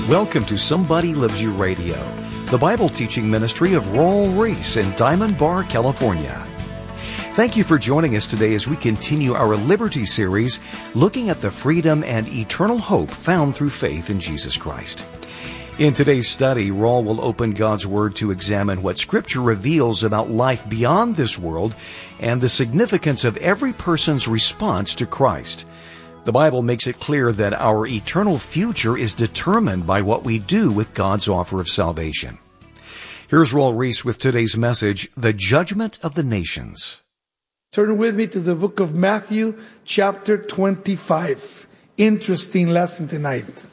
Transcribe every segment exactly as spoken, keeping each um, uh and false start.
Welcome to Somebody Loves You Radio, the Bible teaching ministry of Raul Ries in Diamond Bar, California. Thank you for joining us today as we continue our Liberty series, looking at the freedom and eternal hope found through faith in Jesus Christ. In today's study, Raul will open God's Word to examine what Scripture reveals about life beyond this world and the significance of every person's response to Christ. The Bible makes it clear that our eternal future is determined by what we do with God's offer of salvation. Here's Raul Ries with today's message, The Judgment of the Nations. Turn with me to the book of Matthew, chapter twenty-five. Interesting lesson tonight.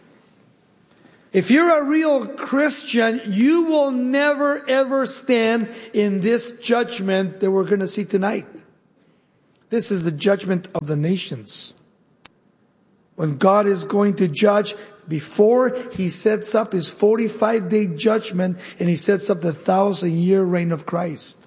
If you're a real Christian, you will never ever stand in this judgment that we're going to see tonight. This is the judgment of the nations. When God is going to judge, before He sets up His forty-five day judgment and He sets up the thousand year reign of Christ.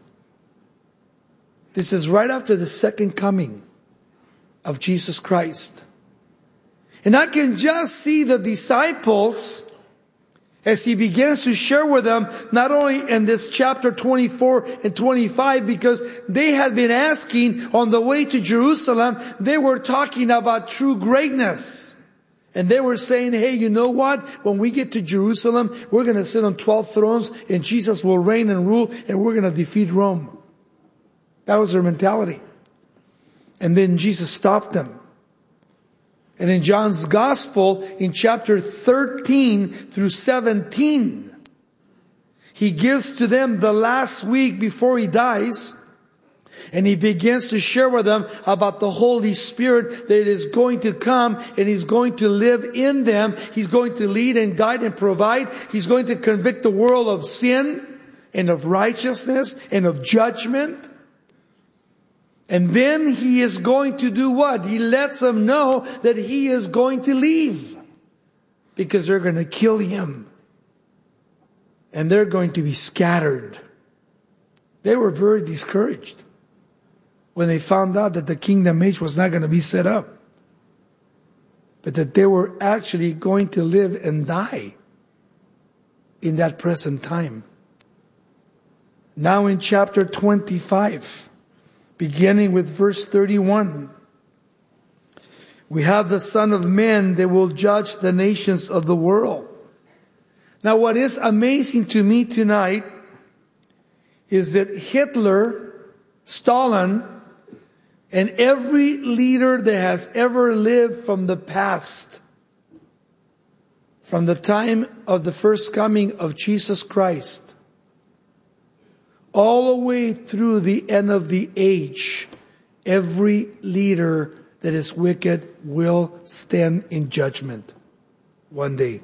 This is right after the second coming of Jesus Christ. And I can just see the disciples as He begins to share with them, not only in this chapter twenty-four and twenty-five, because they had been asking on the way to Jerusalem, they were talking about true greatness. And they were saying, hey, you know what? When we get to Jerusalem, we're going to sit on twelve thrones and Jesus will reign and rule and we're going to defeat Rome. That was their mentality. And then Jesus stopped them. And in John's Gospel, in chapter thirteen through seventeen, He gives to them the last week before He dies, and He begins to share with them about the Holy Spirit that is going to come and He's going to live in them. He's going to lead and guide and provide. He's going to convict the world of sin and of righteousness and of judgment. And then He is going to do what? He lets them know that He is going to leave. Because they're going to kill Him. And they're going to be scattered. They were very discouraged when they found out that the kingdom age was not going to be set up. But that they were actually going to live and die in that present time. Now in chapter twenty-five, beginning with verse thirty-one. We have the Son of Man that will judge the nations of the world. Now what is amazing to me tonight is that Hitler, Stalin, and every leader that has ever lived from the past, from the time of the first coming of Jesus Christ, all the way through the end of the age, every leader that is wicked will stand in judgment one day.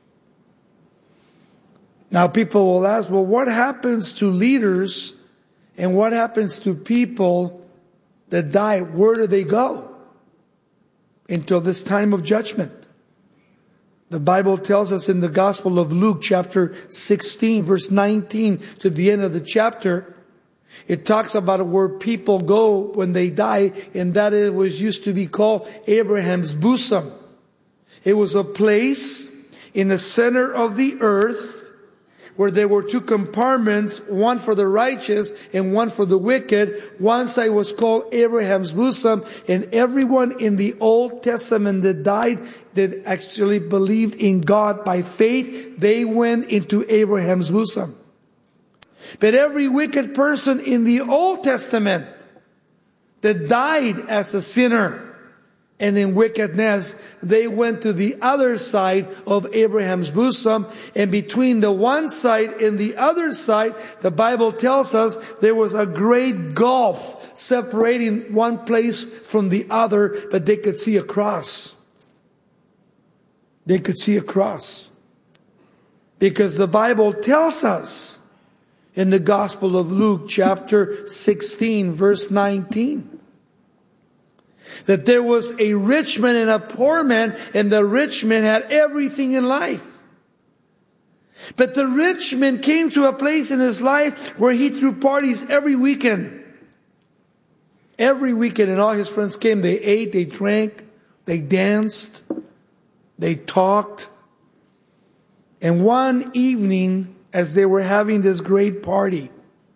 Now people will ask, well, what happens to leaders and what happens to people that die? Where do they go until this time of judgment? The Bible tells us in the Gospel of Luke, chapter sixteen, verse nineteen, to the end of the chapter, it talks about where people go when they die, and that it was used to be called Abraham's bosom. It was a place in the center of the earth where there were two compartments, one for the righteous and one for the wicked. One side was called Abraham's bosom, and everyone in the Old Testament that died, that actually believed in God by faith, they went into Abraham's bosom. But every wicked person in the Old Testament that died as a sinner and in wickedness, they went to the other side of Abraham's bosom. And between the one side and the other side, the Bible tells us there was a great gulf separating one place from the other, but they could see across. They could see across. Because the Bible tells us in the Gospel of Luke, chapter sixteen, verse nineteen, that there was a rich man and a poor man, and the rich man had everything in life. But the rich man came to a place in his life where he threw parties every weekend. Every weekend, and all his friends came. They ate, they drank, they danced, they talked. And one evening, as they were having this great party,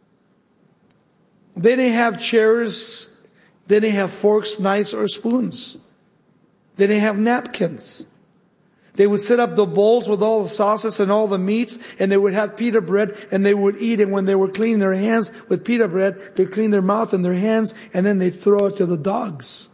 they didn't have chairs, they didn't have forks, knives, or spoons. They didn't have napkins. They would set up the bowls with all the sauces and all the meats, and they would have pita bread, and they would eat. And when they were cleaning their hands with pita bread, they'd clean their mouth and their hands, and then they'd throw it to the dogs.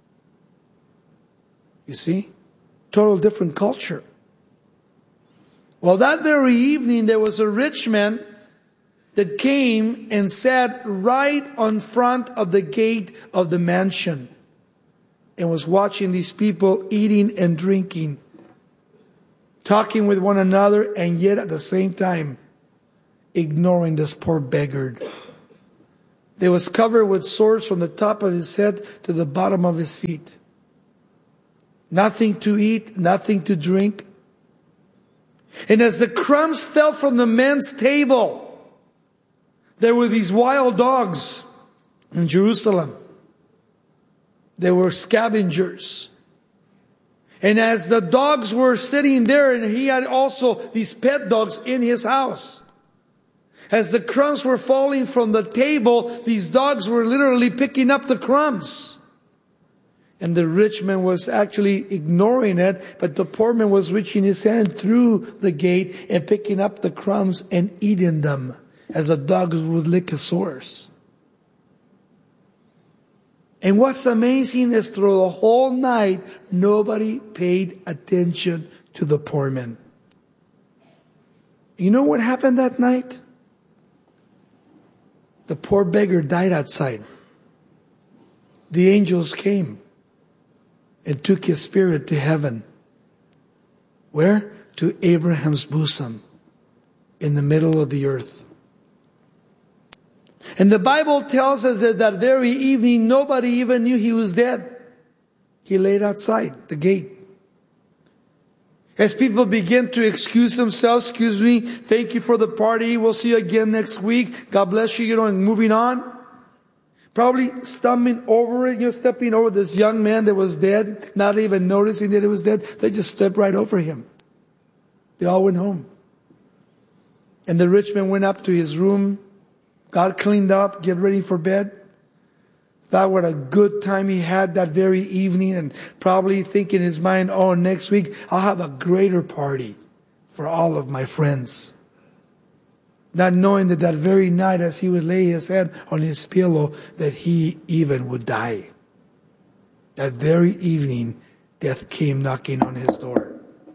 You see? Total different culture. Well, that very evening, there was a rich man that came and sat right on front of the gate of the mansion and was watching these people eating and drinking, talking with one another, and yet at the same time ignoring this poor beggar. They was covered with sores from the top of his head to the bottom of his feet. Nothing to eat, nothing to drink. And as the crumbs fell from the man's table, there were these wild dogs in Jerusalem. They were scavengers. And as the dogs were sitting there, and he had also these pet dogs in his house, as the crumbs were falling from the table, these dogs were literally picking up the crumbs. And the rich man was actually ignoring it, but the poor man was reaching his hand through the gate and picking up the crumbs and eating them, as a dog would lick a sores. And what's amazing is through the whole night, nobody paid attention to the poor man. You know what happened that night? The poor beggar died outside. The angels came and took his spirit to heaven. Where? To Abraham's bosom, in the middle of the earth. And the Bible tells us that that very evening, nobody even knew he was dead. He laid outside the gate. As people begin to excuse themselves, excuse me, thank you for the party, we'll see you again next week, God bless you, you know, and moving on. Probably stumbling over it, you know, stepping over this young man that was dead, not even noticing that he was dead. They just stepped right over him. They all went home. And the rich man went up to his room, got cleaned up, get ready for bed. Thought what a good time he had that very evening, and probably thinking in his mind, oh, next week I'll have a greater party for all of my friends. Not knowing that that very night, as he would lay his head on his pillow, that he even would die. That very evening, death came knocking on his door.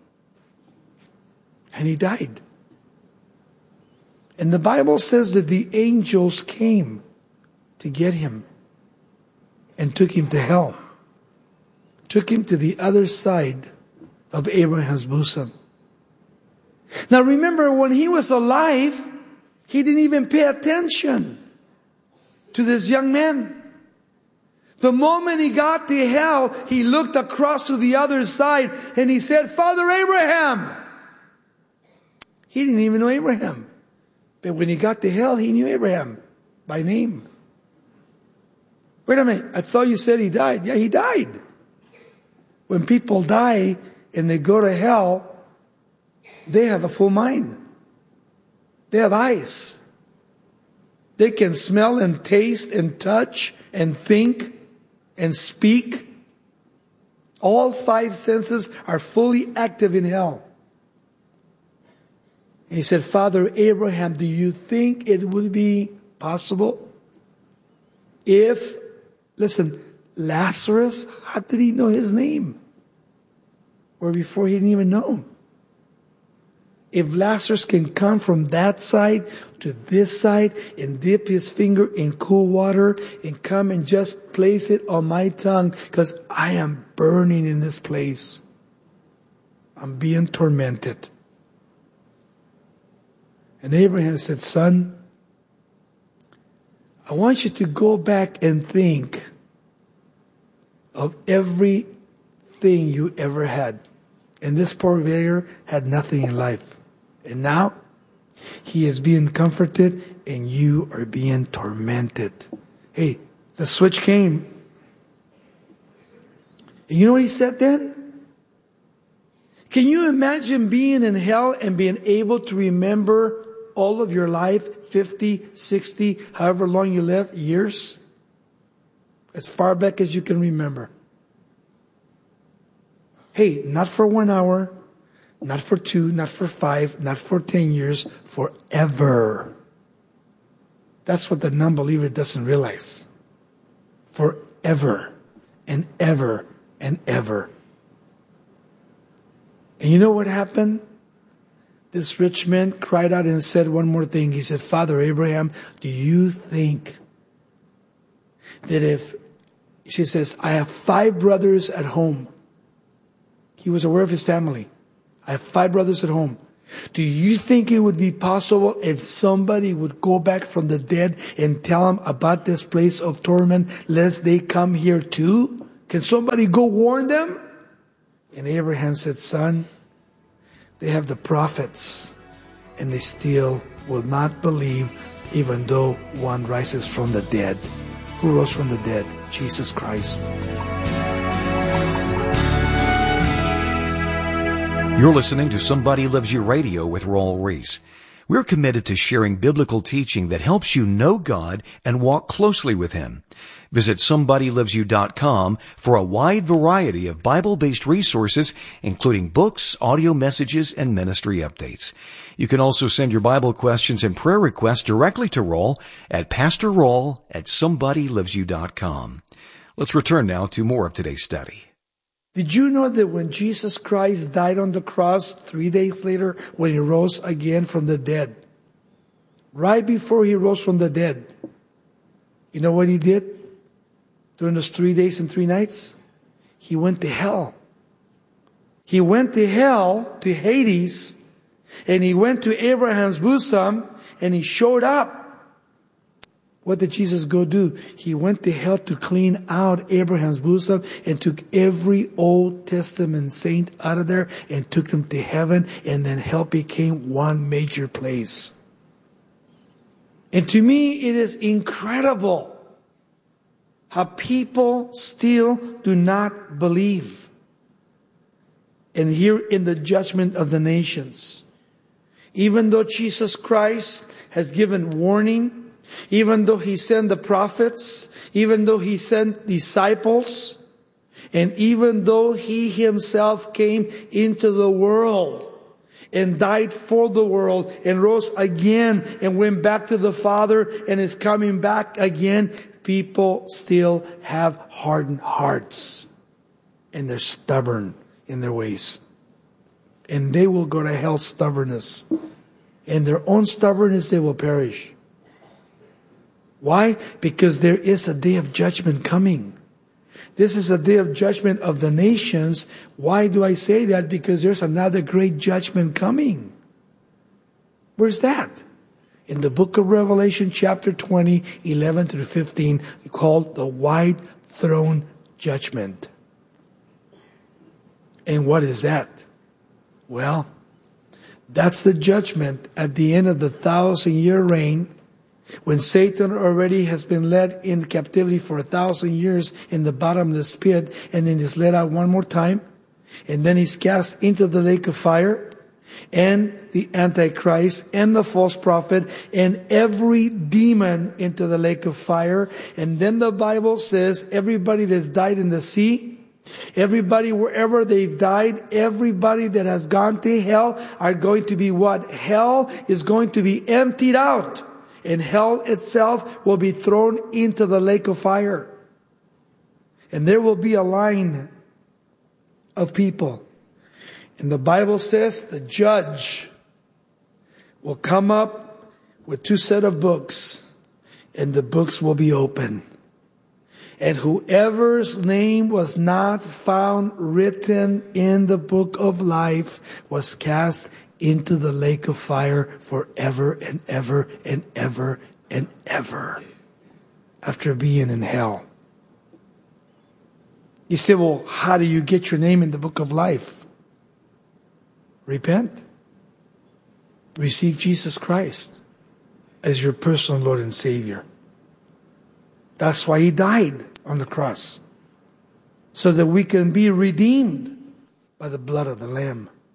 And he died. And the Bible says that the angels came to get him and took him to hell. Took him to the other side of Abraham's bosom. Now remember, when he was alive, he didn't even pay attention to this young man. The moment he got to hell, he looked across to the other side and he said, Father Abraham. He didn't even know Abraham. But when he got to hell, he knew Abraham by name. Wait a minute, I thought you said he died. Yeah, he died. When people die and they go to hell, they have a full mind. They have eyes. They can smell and taste and touch and think and speak. All five senses are fully active in hell. And he said, Father Abraham, do you think it would be possible if, listen, Lazarus, how did he know his name? Or before he didn't even know him. If Lazarus can come from that side to this side and dip his finger in cool water and come and just place it on my tongue, because I am burning in this place. I'm being tormented. And Abraham said, son, I want you to go back and think of everything you ever had. And this poor beggar had nothing in life. And now, he is being comforted and you are being tormented. Hey, the switch came. And you know what he said then? Can you imagine being in hell and being able to remember all of your life, fifty, sixty, however long you live, years? As far back as you can remember. Hey, not for one hour, not for two, not for five, not for ten years, forever. That's what the non-believer doesn't realize. Forever and ever and ever. And you know what happened? This rich man cried out and said one more thing. He said, Father Abraham, do you think that if, she says, I have five brothers at home. He was aware of his family. I have five brothers at home. Do you think it would be possible if somebody would go back from the dead and tell them about this place of torment, lest they come here too? Can somebody go warn them? And Abraham said, son, they have the prophets, and they still will not believe, even though one rises from the dead. Who rose from the dead? Jesus Christ. You're listening to Somebody Loves You Radio with Raul Ries. We're committed to sharing biblical teaching that helps you know God and walk closely with Him. Visit somebody loves you dot com for a wide variety of Bible-based resources, including books, audio messages, and ministry updates. You can also send your Bible questions and prayer requests directly to Raul at Pastor Raul at somebody loves you dot com. Let's return now to more of today's study. Did you know that when Jesus Christ died on the cross, three days later, when He rose again from the dead, right before He rose from the dead, you know what He did during those three days and three nights? He went to hell. He went to hell, to Hades, and He went to Abraham's bosom, and He showed up. What did Jesus go do? He went to hell to clean out Abraham's bosom and took every Old Testament saint out of there and took them to heaven, and then hell became one major place. And to me, it is incredible how people still do not believe. And here in the judgment of the nations, even though Jesus Christ has given warning, even though He sent the prophets, even though He sent disciples, and even though He Himself came into the world and died for the world and rose again and went back to the Father and is coming back again, people still have hardened hearts and they're stubborn in their ways. And they will go to hell stubbornness. In their own stubbornness they will perish. Why? Because there is a day of judgment coming. This is a day of judgment of the nations. Why do I say that? Because there's another great judgment coming. Where's that? In the book of Revelation, chapter twenty, eleven through fifteen, called the White Throne Judgment. And what is that? Well, that's the judgment at the end of the thousand year reign, when Satan already has been led in captivity for a thousand years in the bottomless pit, and then is let out one more time, and then he's cast into the lake of fire, and the Antichrist, and the false prophet, and every demon into the lake of fire. And then the Bible says everybody that's died in the sea, everybody wherever they've died, everybody that has gone to hell are going to be what? Hell is going to be emptied out. And hell itself will be thrown into the lake of fire. And there will be a line of people. And the Bible says the judge will come up with two set of books, and the books will be open. And whoever's name was not found written in the book of life was cast into the lake of fire forever and ever and ever and ever, after being in hell. You say, well, how do you get your name in the book of life? Repent. Receive Jesus Christ as your personal Lord and Savior. That's why He died on the cross, so that we can be redeemed by the blood of the Lamb.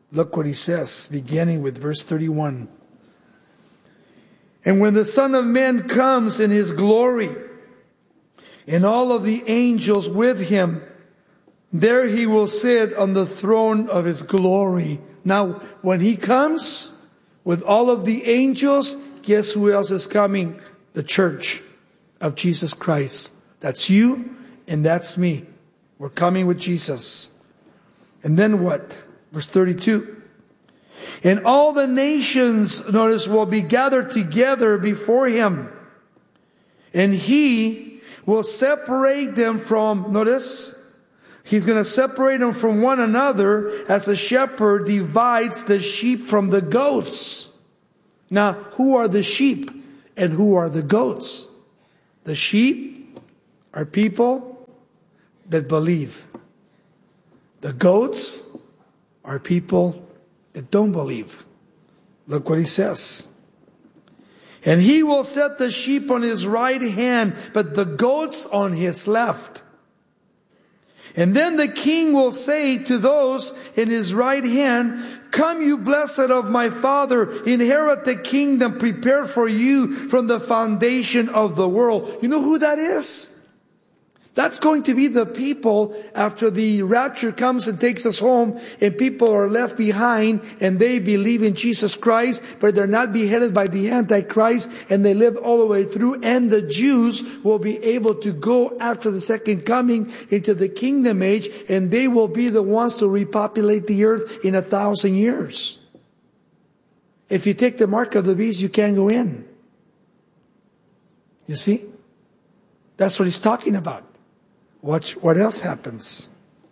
Look what he says, beginning with verse thirty-one. And when the Son of Man comes in his glory, and all of the angels with him, there he will sit on the throne of his glory. Now, when he comes with all of the angels, guess who else is coming? The church of Jesus Christ. That's you and that's me. We're coming with Jesus. And then what? Verse thirty-two. And all the nations, notice, will be gathered together before him. And he will separate them from, notice, he's going to separate them from one another as a shepherd divides the sheep from the goats. Now, who are the sheep and who are the goats? The sheep are people that believe. The goats are people that don't believe. Look what he says. And he will set the sheep on his right hand, but the goats on his left. And then the king will say to those in his right hand, come, you blessed of my Father, inherit the kingdom prepared for you from the foundation of the world. You know who that is? That's going to be the people after the rapture comes and takes us home, and people are left behind and they believe in Jesus Christ, but they're not beheaded by the Antichrist, and they live all the way through. And the Jews will be able to go after the second coming into the kingdom age, and they will be the ones to repopulate the earth in a thousand years. If you take the mark of the beast, you can't go in. You see? That's what he's talking about. Watch what else happens.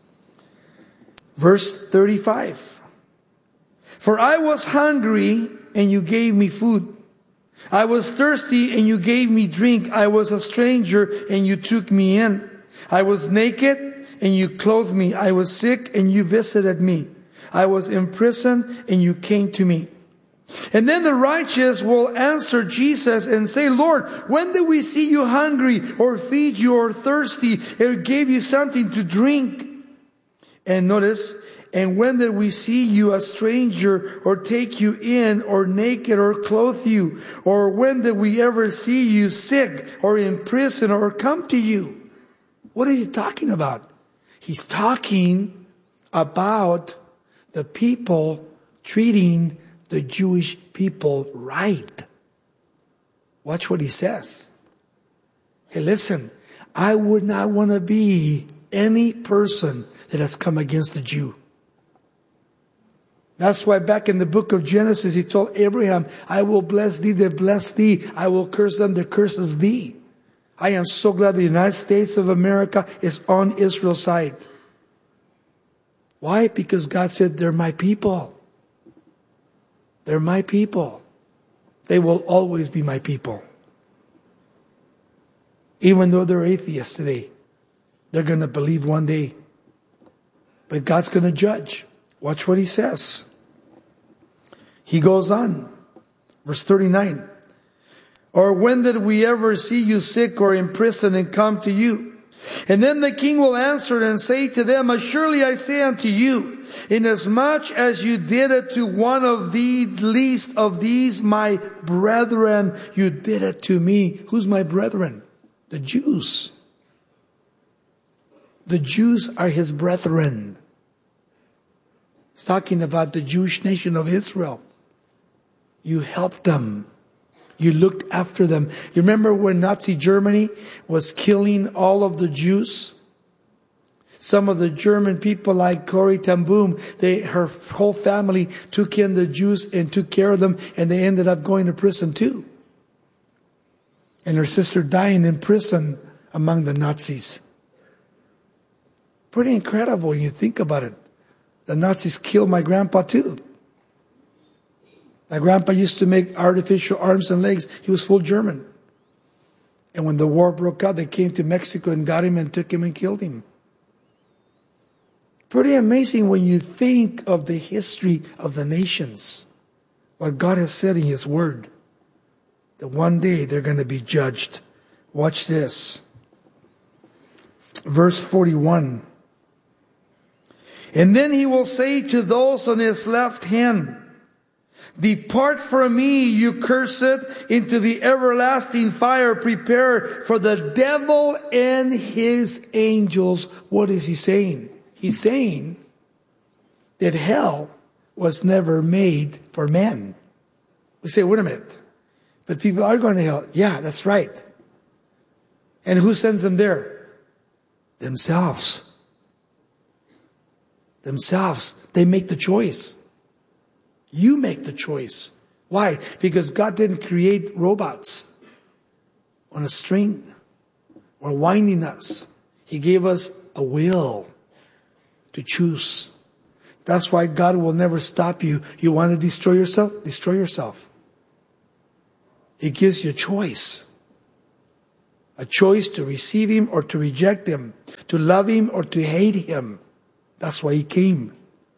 Verse thirty-five. For I was hungry and you gave me food. I was thirsty and you gave me drink. I was a stranger and you took me in. I was naked and you clothed me. I was sick and you visited me. I was in prison and you came to me. And then the righteous will answer Jesus and say, Lord, when did we see you hungry or feed you or thirsty or gave you something to drink? And notice, and when did we see you a stranger or take you in or naked or clothe you? Or when did we ever see you sick or in prison or come to you? What is he talking about? He's talking about the people treating the Jewish people right. Watch what he says. Hey, listen, I would not want to be any person that has come against a Jew. That's why back in the book of Genesis, he told Abraham, I will bless thee that bless thee. I will curse them that curses thee. I am so glad the United States of America is on Israel's side. Why? Because God said, they're my people. They're my people. They will always be my people. Even though they're atheists today, they're going to believe one day. But God's going to judge. Watch what he says. He goes on. Verse thirty-nine. Or when did we ever see you sick or in prison and come to you? And then the king will answer and say to them, surely I say unto you, inasmuch as you did it to one of the least of these my brethren, you did it to me. Who's my brethren? The Jews. The Jews are his brethren. He's talking about the Jewish nation of Israel. You helped them. You looked after them. You remember when Nazi Germany was killing all of the Jews? Some of the German people like Corrie ten Boom, they, her whole family took in the Jews and took care of them, and they ended up going to prison too. And her sister dying in prison among the Nazis. Pretty incredible when you think about it. The Nazis killed my grandpa too. My grandpa used to make artificial arms and legs. He was full German. And when the war broke out, they came to Mexico and got him and took him and killed him. Pretty amazing when you think of the history of the nations. What God has said in his word. That one day they're going to be judged. Watch this. Verse forty-one. And then he will say to those on his left hand, depart from me, you cursed, into the everlasting fire prepared for the devil and his angels. What is he saying? He's saying that hell was never made for men. We say, wait a minute. But people are going to hell. Yeah, that's right. And who sends them there? Themselves. Themselves. They make the choice. You make the choice. Why? Because God didn't create robots on a string or winding us. He gave us a will to choose. That's why God will never stop you. You want to destroy yourself? Destroy yourself. He gives you a choice. A choice to receive Him or to reject Him. To love Him or to hate Him. That's why He came.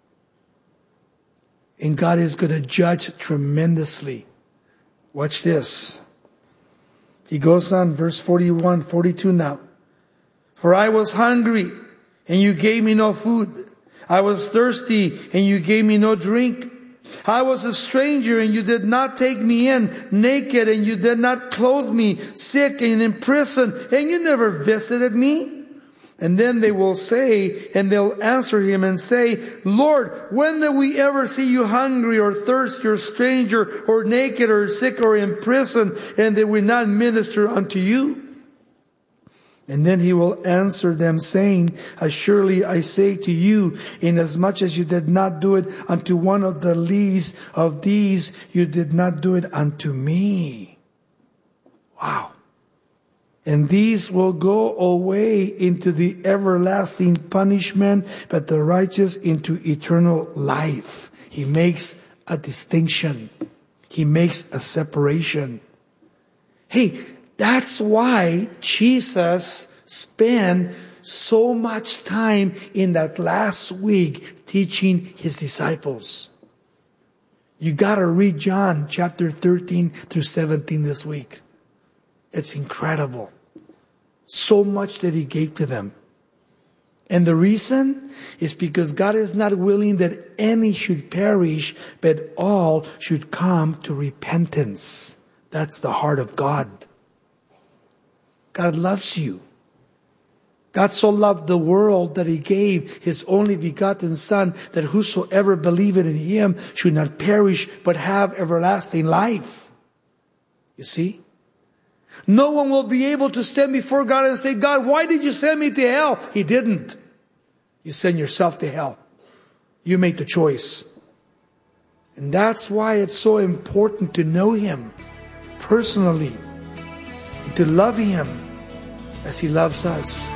And God is going to judge tremendously. Watch this. He goes on, verse forty-one, forty-two now. For I was hungry, and you gave me no food. I was thirsty, and you gave me no drink. I was a stranger, and you did not take me in. Naked, and you did not clothe me. Sick and in prison, and you never visited me. And then they will say, and they'll answer him and say, Lord, when did we ever see you hungry or thirsty or stranger or naked or sick or in prison, and did we not minister unto you? And then he will answer them saying, Surely I say to you, inasmuch as you did not do it unto one of the least of these, you did not do it unto me. Wow. And these will go away into the everlasting punishment, but the righteous into eternal life. He makes a distinction. He makes a separation. Hey, that's why Jesus spent so much time in that last week teaching His disciples. You gotta read John chapter thirteen through seventeen this week. It's incredible. So much that He gave to them. And the reason is because God is not willing that any should perish, but all should come to repentance. That's the heart of God. God loves you. God so loved the world that He gave His only begotten Son, that whosoever believeth in Him should not perish, but have everlasting life. You see? No one will be able to stand before God and say, God, why did you send me to hell? He didn't. You send yourself to hell. You make the choice. And that's why it's so important to know Him personally, and to love Him as He loves us.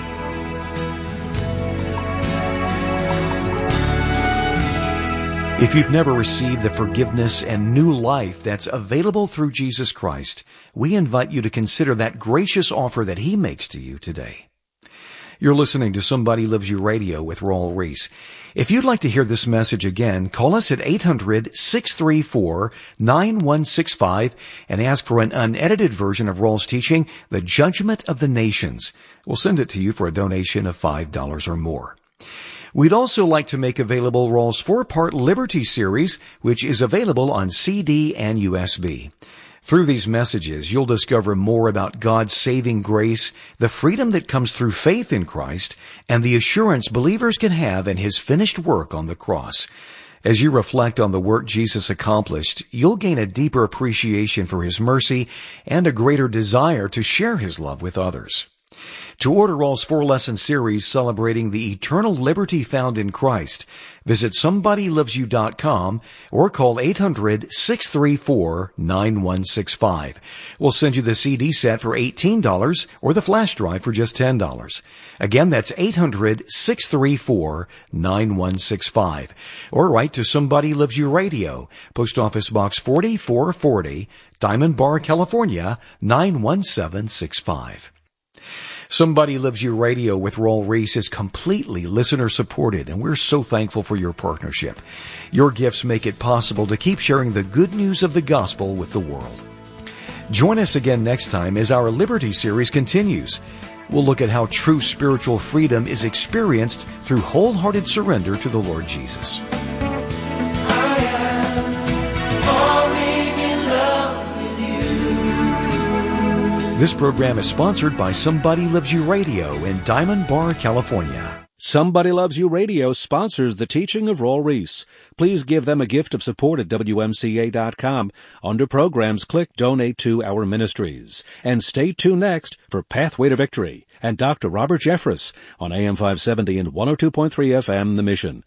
If you've never received the forgiveness and new life that's available through Jesus Christ, we invite you to consider that gracious offer that He makes to you today. You're listening to Somebody Loves You Radio with Raul Ries. If you'd like to hear this message again, call us at eight hundred, six three four, nine one six five and ask for an unedited version of Raul's teaching, The Judgment of the Nations. We'll send it to you for a donation of five dollars or more. We'd also like to make available Raul's four-part Liberty series, which is available on C D and U S B. Through these messages, you'll discover more about God's saving grace, the freedom that comes through faith in Christ, and the assurance believers can have in His finished work on the cross. As you reflect on the work Jesus accomplished, you'll gain a deeper appreciation for His mercy and a greater desire to share His love with others. To order Raul's four-lesson series celebrating the eternal liberty found in Christ, visit somebody loves you dot com or call eight hundred, six three four, nine one six five. We'll send you the C D set for eighteen dollars or the flash drive for just ten dollars. Again, that's eight hundred, six three four, nine one six five. Or write to Somebody Loves You Radio, Post Office Box forty-four forty, Diamond Bar, California, nine one seven six five. Somebody Loves You Radio with Raul Ries is completely listener-supported, and we're so thankful for your partnership. Your gifts make it possible to keep sharing the good news of the gospel with the world. Join us again next time as our Liberty series continues. We'll look at how true spiritual freedom is experienced through wholehearted surrender to the Lord Jesus. This program is sponsored by Somebody Loves You Radio in Diamond Bar, California. Somebody Loves You Radio sponsors the teaching of Raul Ries. Please give them a gift of support at W M C A dot com. Under Programs, click Donate to Our Ministries. And stay tuned next for Pathway to Victory and Doctor Robert Jeffress on A M five seventy and one oh two point three F M The Mission.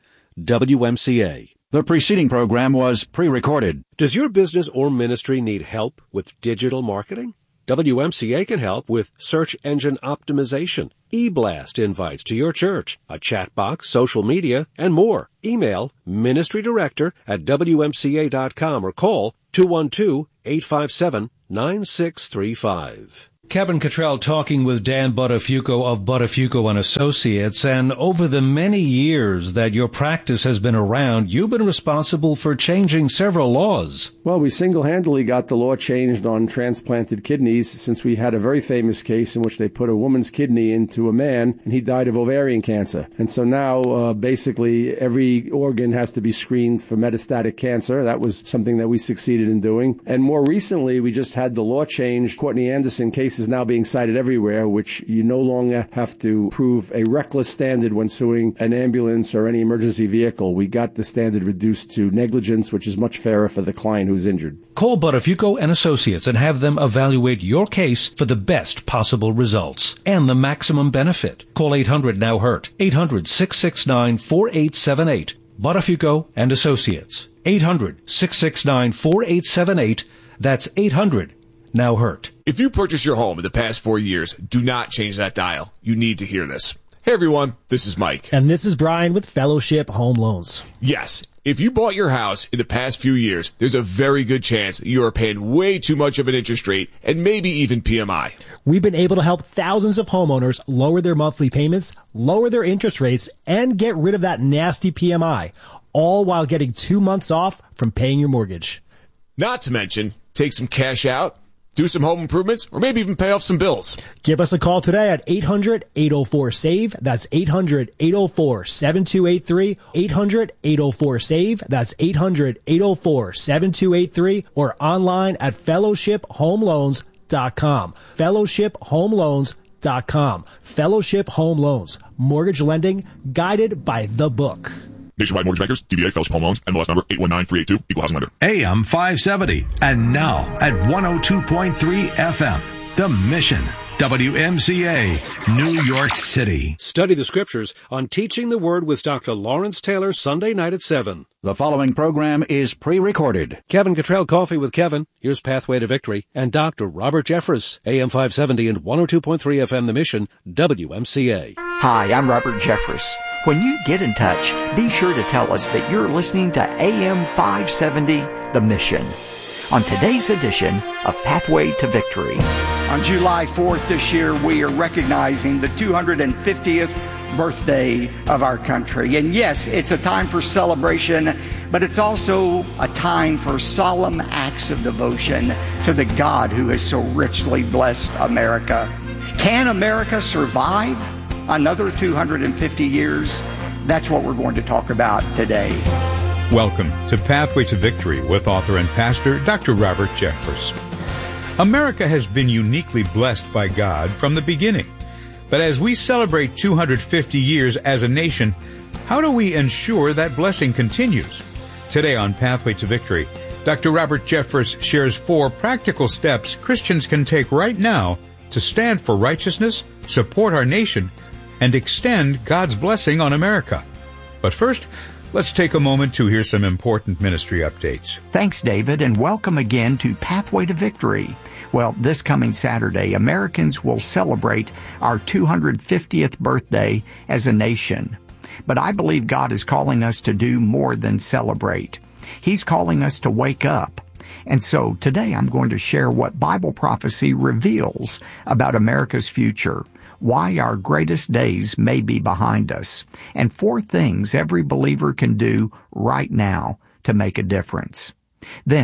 W M C A. The preceding program was pre-recorded. Does your business or ministry need help with digital marketing? W M C A can help with search engine optimization, e-blast invites to your church, a chat box, social media, and more. Email ministry director at W M C A dot com or call two one two, eight five seven, nine six three five. Kevin Cottrell talking with Dan Buttafuoco of Buttafuoco and Associates, and over the many years that your practice has been around, you've been responsible for changing several laws. Well, we single-handedly got the law changed on transplanted kidneys, since we had a very famous case in which they put a woman's kidney into a man, and he died of ovarian cancer. And so now, uh, basically, every organ has to be screened for metastatic cancer. That was something that we succeeded in doing. And more recently, we just had the law changed. Courtney Anderson case is now being cited everywhere, which you no longer have to prove a reckless standard when suing an ambulance or any emergency vehicle. We got the standard reduced to negligence, which is much fairer for the client who's injured. Call Buttafuoco and Associates and have them evaluate your case for the best possible results and the maximum benefit. Call eight hundred now hurt, eight hundred, six six nine, four eight seven eight. Buttafuoco and Associates, eight hundred, six six nine, four eight seven eight. That's eight hundred now hurt. If you purchased your home in the past four years, do not change that dial. You need to hear this. Hey everyone, this is Mike. And this is Brian with Fellowship Home Loans. Yes, if you bought your house in the past few years, there's a very good chance you are paying way too much of an interest rate and maybe even P M I. We've been able to help thousands of homeowners lower their monthly payments, lower their interest rates, and get rid of that nasty P M I, all while getting two months off from paying your mortgage. Not to mention, take some cash out, do some home improvements, or maybe even pay off some bills. Give us a call today at eight hundred, eight oh four, SAVE. That's eight hundred, eight oh four, seven two eight three. eight hundred, eight oh four, SAVE. That's eight hundred, eight oh four, seven two eight three. Or online at fellowship home loans dot com. fellowship home loans dot com. Fellowship Home Loans. Mortgage lending guided by the book. Nationwide Mortgage Bankers, D B A, Fellowship Home Loans, N M L S number eight one nine three eight two, Equal Housing Lender. A M five seventy, and now at one oh two point three F M, The Mission, W M C A, New York City. Study the Scriptures on Teaching the Word with Doctor Lawrence Taylor, Sunday night at seven. The following program is pre-recorded. Kevin Cottrell, Coffee with Kevin. Here's Pathway to Victory. And Doctor Robert Jeffress, A M five seventy and one oh two point three F M The Mission, W M C A. Hi, I'm Robert Jeffress. When you get in touch, be sure to tell us that you're listening to A M five seventy, The Mission. On today's edition of Pathway to Victory. On July fourth this year, we are recognizing the two hundred fiftieth birthday of our country. And yes, it's a time for celebration, but it's also a time for solemn acts of devotion to the God who has so richly blessed America. Can America survive another two hundred fifty years? That's what we're going to talk about today. Welcome to Pathway to Victory with author and pastor Doctor Robert Jeffress. America has been uniquely blessed by God from the beginning. But as we celebrate two hundred fifty years as a nation, how do we ensure that blessing continues? Today on Pathway to Victory, Doctor Robert Jeffress shares four practical steps Christians can take right now to stand for righteousness, support our nation, and extend God's blessing on America. But first, let's take a moment to hear some important ministry updates. Thanks, David, and welcome again to Pathway to Victory. Well, this coming Saturday, Americans will celebrate our two hundred fiftieth birthday as a nation. But I believe God is calling us to do more than celebrate. He's calling us to wake up. And so today I'm going to share what Bible prophecy reveals about America's future, why our greatest days may be behind us, and four things every believer can do right now to make a difference. Then,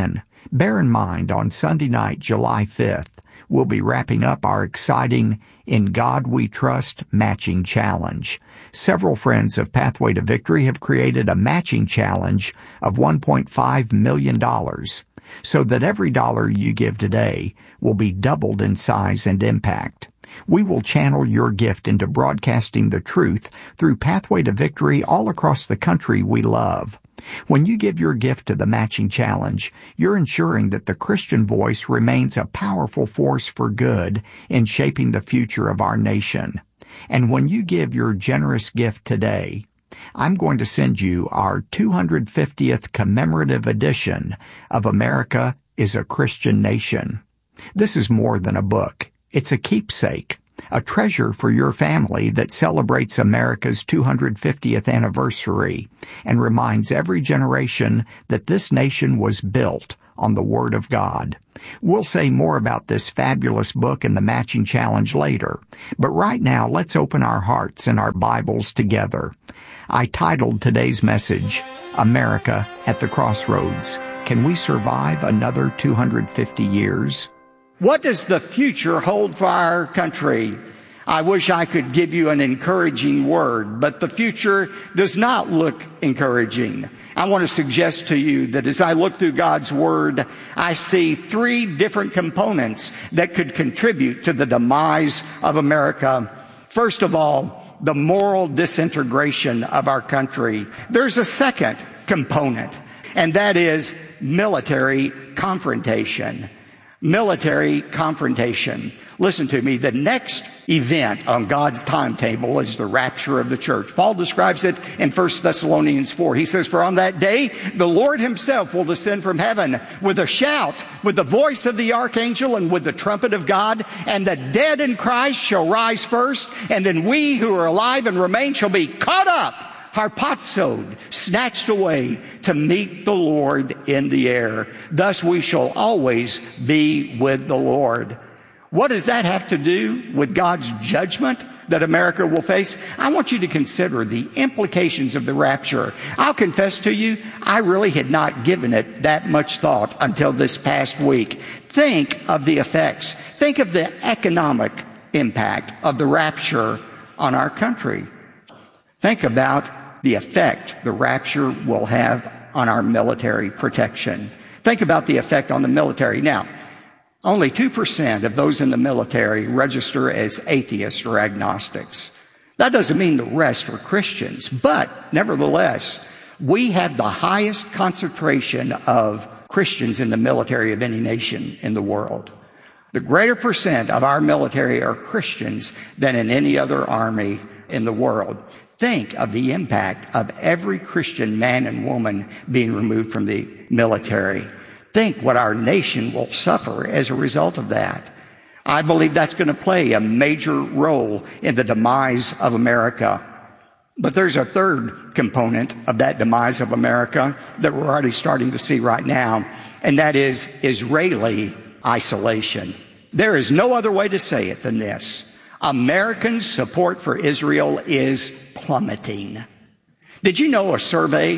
Bear in mind, on Sunday night, July fifth, we'll be wrapping up our exciting In God We Trust Matching Challenge. Several friends of Pathway to Victory have created a matching challenge of one point five million dollars, so that every dollar you give today will be doubled in size and impact. We will channel your gift into broadcasting the truth through Pathway to Victory all across the country we love. When you give your gift to the matching challenge, you're ensuring that the Christian voice remains a powerful force for good in shaping the future of our nation. And when you give your generous gift today, I'm going to send you our two hundred fiftieth commemorative edition of America is a Christian Nation. This is more than a book. It's a keepsake, a treasure for your family that celebrates America's two hundred fiftieth anniversary and reminds every generation that this nation was built on the Word of God. We'll say more about this fabulous book and the matching challenge later, but right now let's open our hearts and our Bibles together. I titled today's message, America at the Crossroads. Can we survive another two hundred fifty years? What does the future hold for our country? I wish I could give you an encouraging word, but the future does not look encouraging. I want to suggest to you that as I look through God's Word, I see three different components that could contribute to the demise of America. First of all, the moral disintegration of our country. There's a second component, and that is military confrontation. Military confrontation. Listen to me. The next event on God's timetable is the rapture of the church. Paul describes it in First Thessalonians four. He says, "For on that day, the Lord himself will descend from heaven with a shout, with the voice of the archangel, and with the trumpet of God, and the dead in Christ shall rise first, and then we who are alive and remain shall be caught up, harpazoed, snatched away to meet the Lord in the air. Thus we shall always be with the Lord." What does that have to do with God's judgment that America will face? I want you to consider the implications of the rapture. I'll confess to you, I really had not given it that much thought until this past week. Think of the effects. Think of the economic impact of the rapture on our country. Think about the effect the rapture will have on our military protection. Think about the effect on the military. Now, only two percent of those in the military register as atheists or agnostics. That doesn't mean the rest are Christians, but nevertheless, we have the highest concentration of Christians in the military of any nation in the world. The greater percent of our military are Christians than in any other army in the world. Think of the impact of every Christian man and woman being removed from the military. Think what our nation will suffer as a result of that. I believe that's going to play a major role in the demise of America. But there's a third component of that demise of America that we're already starting to see right now, and that is Israeli isolation. There is no other way to say it than this. Americans' support for Israel is plummeting. Did you know a survey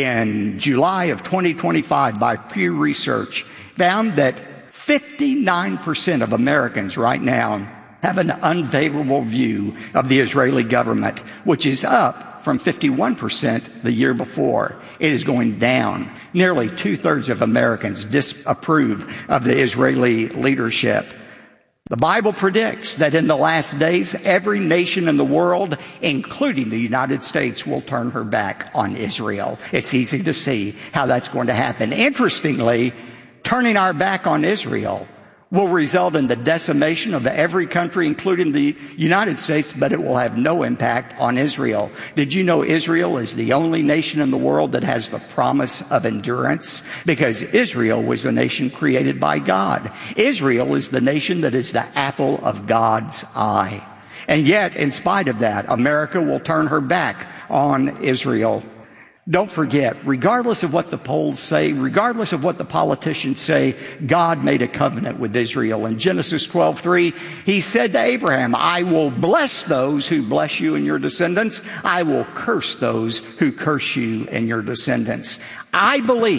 in July of twenty twenty-five by Pew Research found that fifty-nine percent of Americans right now have an unfavorable view of the Israeli government, which is up from fifty-one percent the year before. It is going down. Nearly two-thirds of Americans disapprove of the Israeli leadership. The Bible predicts that in the last days, every nation in the world, including the United States, will turn her back on Israel. It's easy to see how that's going to happen. Interestingly, turning our back on Israel will result in the decimation of every country, including the United States, but it will have no impact on Israel. Did you know Israel is the only nation in the world that has the promise of endurance? Because Israel was a nation created by God. Israel is the nation that is the apple of God's eye. And yet, in spite of that, America will turn her back on Israel. Don't forget, regardless of what the polls say, regardless of what the politicians say, God made a covenant with Israel. In Genesis twelve three, he said to Abraham, "I will bless those who bless you and your descendants. I will curse those who curse you and your descendants." I believe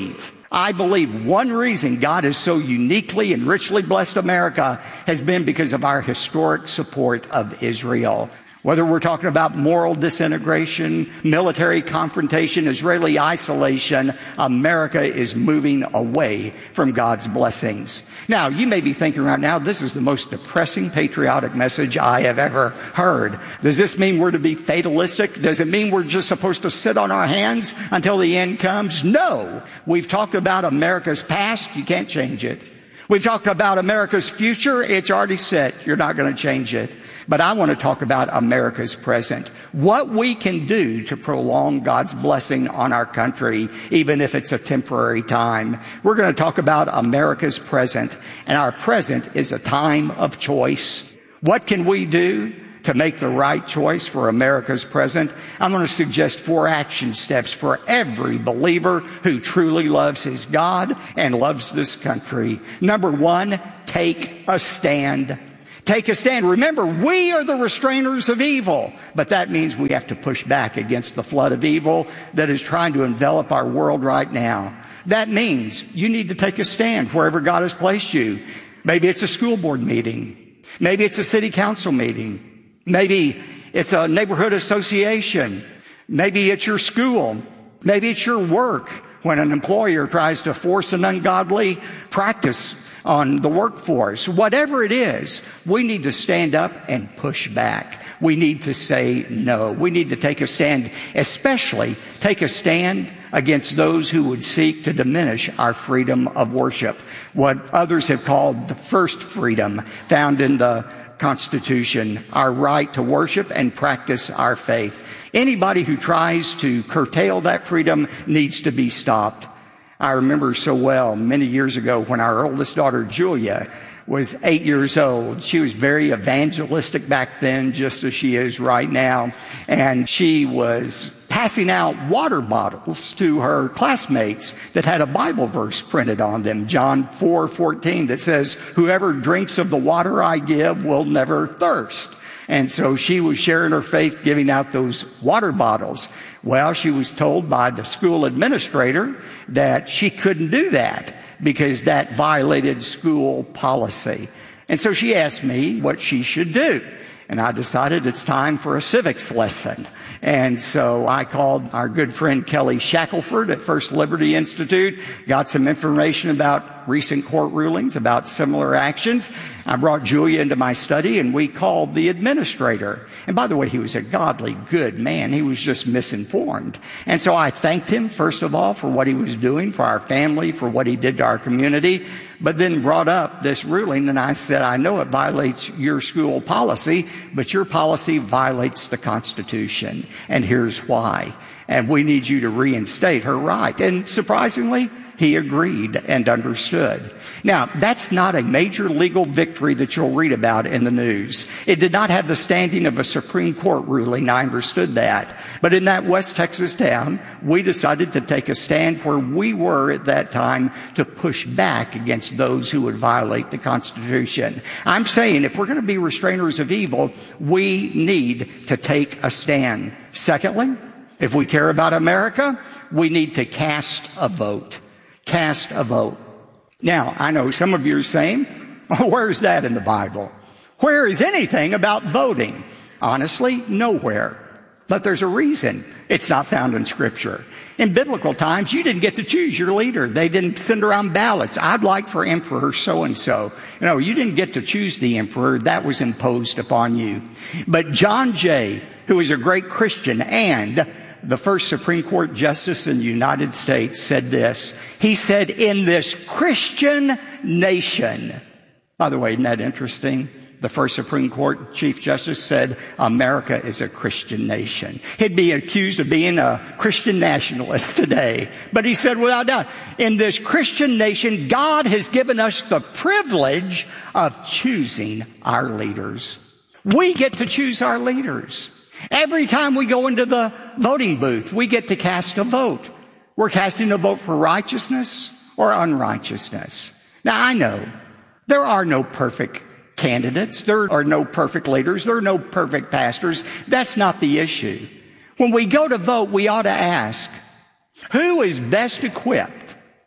I believe one reason God has so uniquely and richly blessed America has been because of our historic support of Israel. Whether we're talking about moral disintegration, military confrontation, Israeli isolation, America is moving away from God's blessings. Now, you may be thinking right now, this is the most depressing patriotic message I have ever heard. Does this mean we're to be fatalistic? Does it mean we're just supposed to sit on our hands until the end comes? No. We've talked about America's past. You can't change it. We've talked about America's future. It's already set. You're not going to change it. But I want to talk about America's present. What we can do to prolong God's blessing on our country, even if it's a temporary time. We're going to talk about America's present. And our present is a time of choice. What can we do to make the right choice for America's present? I'm going to suggest four action steps for every believer who truly loves his God and loves this country. Number one, take a stand. Take a stand. Remember, we are the restrainers of evil, but that means we have to push back against the flood of evil that is trying to envelop our world right now. That means you need to take a stand wherever God has placed you. Maybe it's a school board meeting. Maybe it's a city council meeting. Maybe it's a neighborhood association. Maybe it's your school. Maybe it's your work when an employer tries to force an ungodly practice on the workforce. Whatever it is, we need to stand up and push back. We need to say no. We need to take a stand, especially take a stand against those who would seek to diminish our freedom of worship, what others have called the first freedom found in the Constitution, our right to worship and practice our faith. Anybody who tries to curtail that freedom needs to be stopped. I remember so well many years ago when our oldest daughter, Julia, was eight years old. She was very evangelistic back then, just as she is right now. And she was passing out water bottles to her classmates that had a Bible verse printed on them, John four fourteen, that says, "Whoever drinks of the water I give will never thirst." And so she was sharing her faith, giving out those water bottles. Well, she was told by the school administrator that she couldn't do that because that violated school policy. And so she asked me what she should do. And I decided it's time for a civics lesson. And so I called our good friend Kelly Shackelford at First Liberty Institute, got some information about recent court rulings, about similar actions. I brought Julia into my study and we called the administrator. And by the way, he was a godly, good man. He was just misinformed. And so I thanked him, first of all, for what he was doing for our family, for what he did to our community, but then brought up this ruling. And I said, I know it violates your school policy, but your policy violates the Constitution. And here's why. And we need you to reinstate her right. And surprisingly, he agreed and understood. Now, that's not a major legal victory that you'll read about in the news. It did not have the standing of a Supreme Court ruling. I understood that. But in that West Texas town, we decided to take a stand where we were at that time to push back against those who would violate the Constitution. I'm saying if we're going to be restrainers of evil, we need to take a stand. Secondly, if we care about America, we need to cast a vote. Cast a vote. Now, I know some of you are saying, well, where's that in the Bible? Where is anything about voting? Honestly, nowhere. But there's a reason it's not found in Scripture. In biblical times, you didn't get to choose your leader. They didn't send around ballots. I'd like for Emperor so-and-so. You know, you didn't get to choose the emperor. That was imposed upon you. But John Jay, who was a great Christian and the first Supreme Court justice in the United States, said this. He said, in this Christian nation. By the way, isn't that interesting? The first Supreme Court Chief Justice said, America is a Christian nation. He'd be accused of being a Christian nationalist today. But he said, without doubt, in this Christian nation, God has given us the privilege of choosing our leaders. We get to choose our leaders. Every time we go into the voting booth, we get to cast a vote. We're casting a vote for righteousness or unrighteousness. Now, I know there are no perfect candidates. There are no perfect leaders. There are no perfect pastors. That's not the issue. When we go to vote, we ought to ask, who is best equipped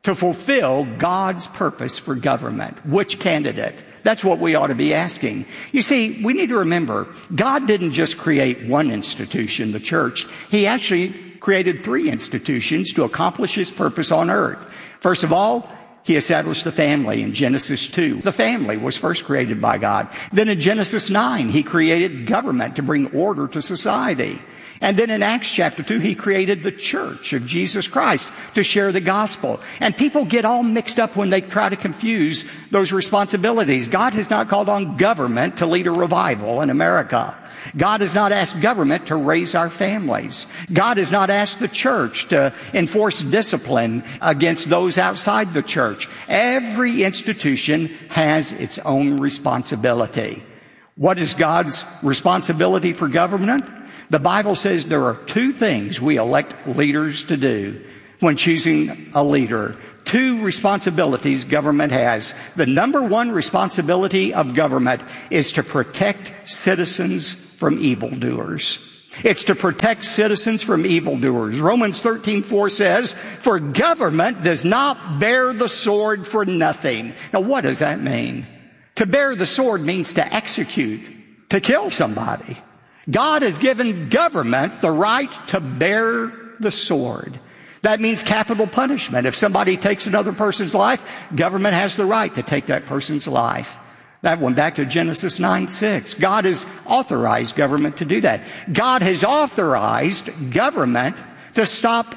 to fulfill God's purpose for government? Which candidate? That's what we ought to be asking. You see, we need to remember, God didn't just create one institution, the church. He actually created three institutions to accomplish His purpose on earth. First of all, He established the family in Genesis two. The family was first created by God. Then in Genesis nine, He created government to bring order to society. And then in Acts chapter two, He created the church of Jesus Christ to share the gospel. And people get all mixed up when they try to confuse those responsibilities. God has not called on government to lead a revival in America. God has not asked government to raise our families. God has not asked the church to enforce discipline against those outside the church. Every institution has its own responsibility. What is God's responsibility for government? The Bible says there are two things we elect leaders to do when choosing a leader. Two responsibilities government has. The number one responsibility of government is to protect citizens from evildoers. It's to protect citizens from evildoers. Romans thirteen four says, "For government does not bear the sword for nothing." Now, what does that mean? To bear the sword means to execute, to kill somebody. God has given government the right to bear the sword. That means capital punishment. If somebody takes another person's life, government has the right to take that person's life. That went back to Genesis nine six. God has authorized government to do that. God has authorized government to stop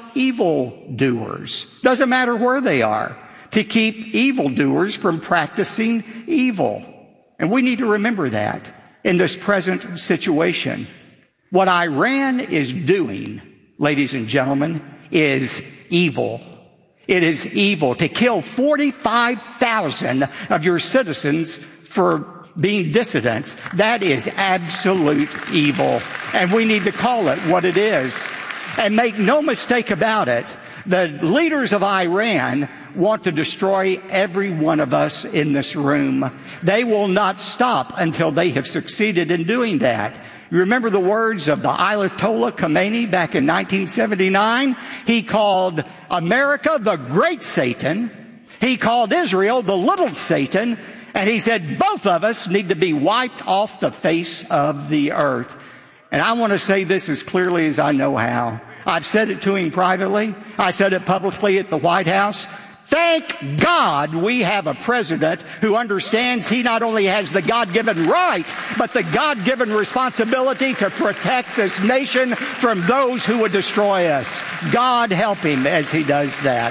evildoers. Doesn't matter where they are. To keep evildoers from practicing evil. And we need to remember that in this present situation. What Iran is doing, ladies and gentlemen, is evil. It is evil to kill forty-five thousand of your citizens for being dissidents. That is absolute evil. And we need to call it what it is. And make no mistake about it, the leaders of Iran want to destroy every one of us in this room. They will not stop until they have succeeded in doing that. You remember the words of the Ayatollah Khomeini back in nineteen seventy-nine? He called America the great Satan. He called Israel the little Satan. And he said both of us need to be wiped off the face of the earth. And I want to say this as clearly as I know how. I've said it to him privately. I said it publicly at the White House. Thank God we have a president who understands he not only has the God-given right, but the God-given responsibility to protect this nation from those who would destroy us. God help him as he does that.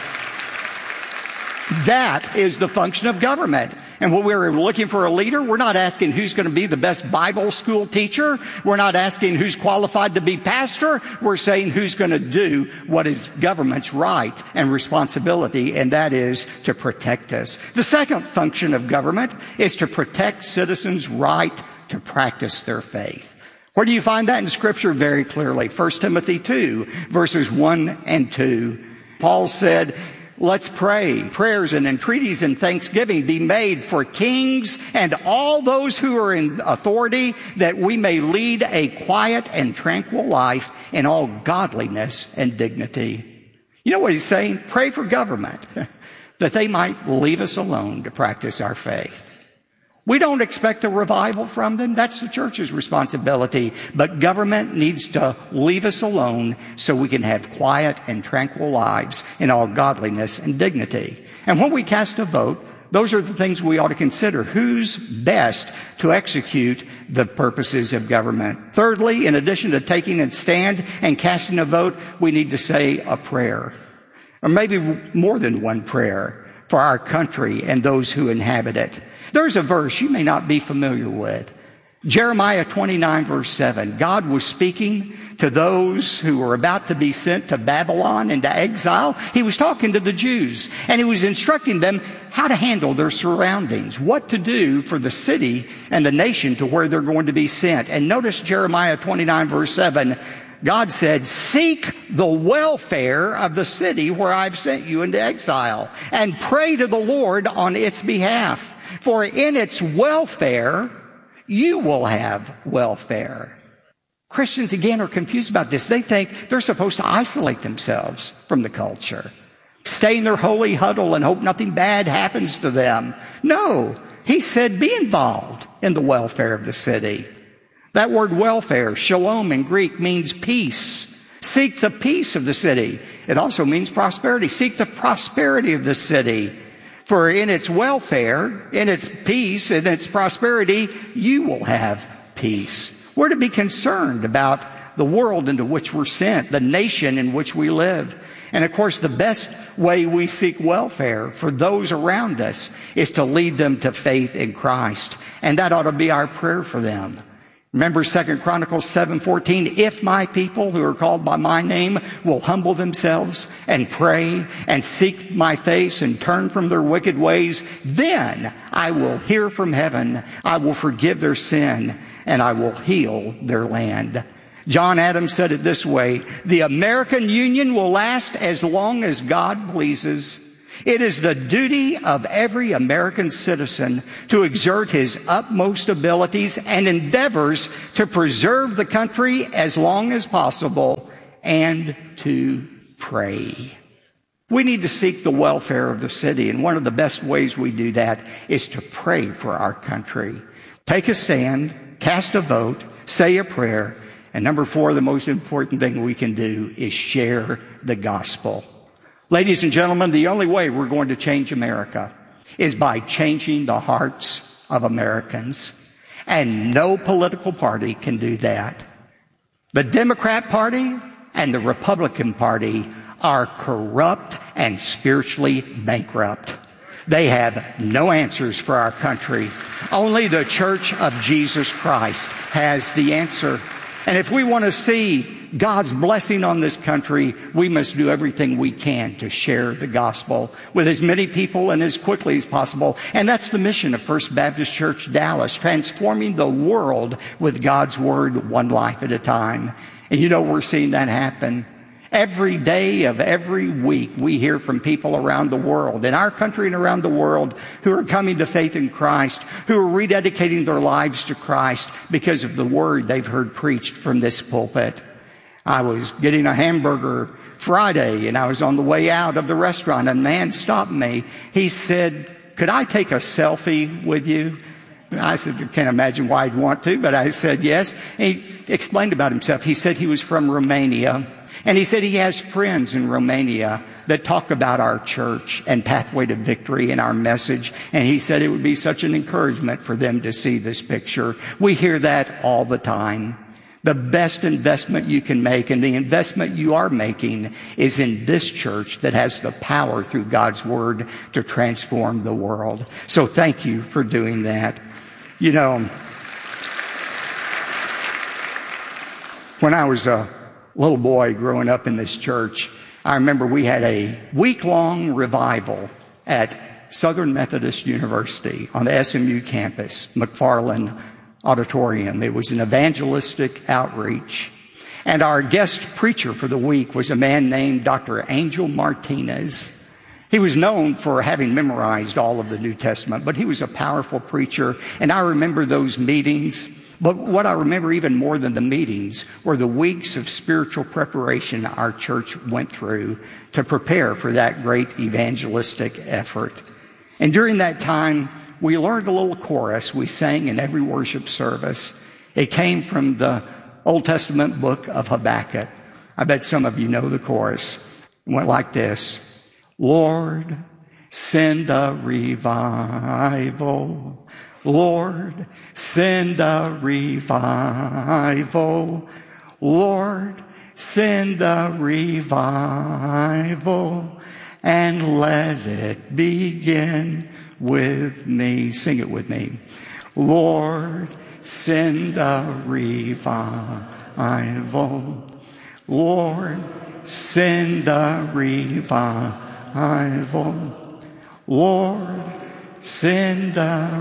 That is the function of government. And when we're looking for a leader, we're not asking who's going to be the best Bible school teacher. We're not asking who's qualified to be pastor. We're saying who's going to do what is government's right and responsibility, and that is to protect us. The second function of government is to protect citizens' right to practice their faith. Where do you find that in Scripture? Very clearly. First Timothy two, verses one and two. Paul said, let's pray. Prayers and entreaties and thanksgiving be made for kings and all those who are in authority, that we may lead a quiet and tranquil life in all godliness and dignity. You know what he's saying? Pray for government, that they might leave us alone to practice our faith. We don't expect a revival from them. That's the church's responsibility. But government needs to leave us alone so we can have quiet and tranquil lives in all godliness and dignity. And when we cast a vote, those are the things we ought to consider. Who's best to execute the purposes of government? Thirdly, in addition to taking a stand and casting a vote, we need to say a prayer. Or maybe more than one prayer for our country and those who inhabit it. There's a verse you may not be familiar with. Jeremiah twenty-nine, verse seven. God was speaking to those who were about to be sent to Babylon into exile. He was talking to the Jews, and he was instructing them how to handle their surroundings, what to do for the city and the nation to where they're going to be sent. And notice Jeremiah twenty-nine, verse seven. God said, seek the welfare of the city where I've sent you into exile, and pray to the Lord on its behalf. For in its welfare, you will have welfare. Christians, again, are confused about this. They think they're supposed to isolate themselves from the culture. stay in their holy huddle and hope nothing bad happens to them. No, he said be involved in the welfare of the city. That word welfare, shalom in Greek, means peace. Seek the peace of the city. It also means prosperity. Seek the prosperity of the city. For in its welfare, in its peace, in its prosperity, you will have peace. We're to be concerned about the world into which we're sent, the nation in which we live. And of course, the best way we seek welfare for those around us is to lead them to faith in Christ. And that ought to be our prayer for them. Remember Second Chronicles seven fourteen, if my people who are called by my name will humble themselves and pray and seek my face and turn from their wicked ways, then I will hear from heaven, I will forgive their sin, and I will heal their land. John Adams said it this way, the American Union will last as long as God pleases. It is the duty of every American citizen to exert his utmost abilities and endeavors to preserve the country as long as possible and to pray. We need to seek the welfare of the city, and one of the best ways we do that is to pray for our country. Take a stand, cast a vote, say a prayer, and number four, the most important thing we can do is share the gospel. Ladies and gentlemen, the only way we're going to change America is by changing the hearts of Americans. And no political party can do that. The Democrat Party and the Republican Party are corrupt and spiritually bankrupt. They have no answers for our country. Only the Church of Jesus Christ has the answer. And if we want to see God's blessing on this country, we must do everything we can to share the gospel with as many people and as quickly as possible. And that's the mission of First Baptist Church Dallas, transforming the world with God's Word one life at a time. And you know, we're seeing that happen. Every day of every week, we hear from people around the world, in our country and around the world, who are coming to faith in Christ, who are rededicating their lives to Christ because of the word they've heard preached from this pulpit. I was getting a hamburger Friday, and I was on the way out of the restaurant, and a man stopped me. He said, could I take a selfie with you? I said, I can't imagine why I'd want to, but I said yes. And he explained about himself. He said he was from Romania. And he said he has friends in Romania that talk about our church and Pathway to Victory and our message. And he said it would be such an encouragement for them to see this picture. We hear that all the time. The best investment you can make, and the investment you are making, is in this church that has the power through God's Word to transform the world. So thank you for doing that. You know, when I was a little boy growing up in this church, I remember we had a week-long revival at Southern Methodist University on the S M U campus, McFarland Auditorium. It was an evangelistic outreach. And our guest preacher for the week was a man named Doctor Angel Martinez. He was known for having memorized all of the New Testament, but he was a powerful preacher. And I remember those meetings. But what I remember even more than the meetings were the weeks of spiritual preparation our church went through to prepare for that great evangelistic effort. And during that time, we learned a little chorus we sang in every worship service. It came from the Old Testament book of Habakkuk. I bet some of you know the chorus. It went like this. Lord, send a revival. Lord, send a revival. Lord, send a revival. And let it begin with me. Sing it with me. Lord, send a revival. Lord, send a revival. Lord, send a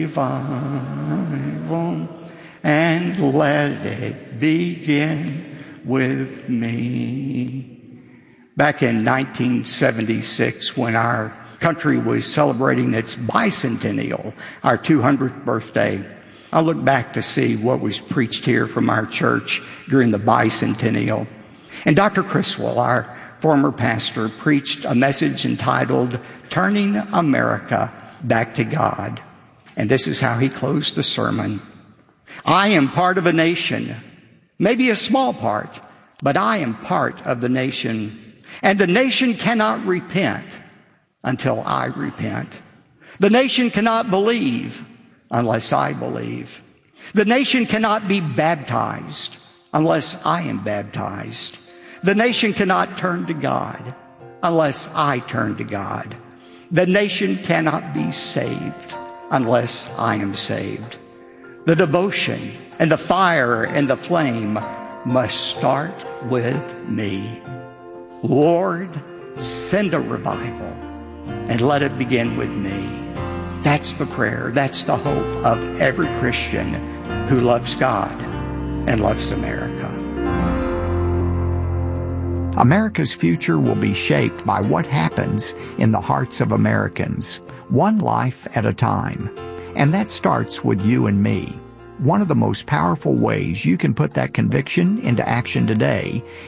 revival. And let it begin with me. Back in nineteen seventy-six, when our country was celebrating its bicentennial, our two hundredth birthday, I look back to see what was preached here from our church during the bicentennial. And Doctor Criswell, our former pastor, preached a message entitled, Turning America Back to God. And this is how he closed the sermon. I am part of a nation, maybe a small part, but I am part of the nation. And the nation cannot repent until I repent. The nation cannot believe unless I believe. The nation cannot be baptized unless I am baptized. The nation cannot turn to God unless I turn to God. The nation cannot be saved unless I am saved. The devotion and the fire and the flame must start with me. Lord, send a revival and let it begin with me. That's the prayer. That's the hope of every Christian who loves God and loves America. America's future will be shaped by what happens in the hearts of Americans, one life at a time. And that starts with you and me. One of the most powerful ways you can put that conviction into action today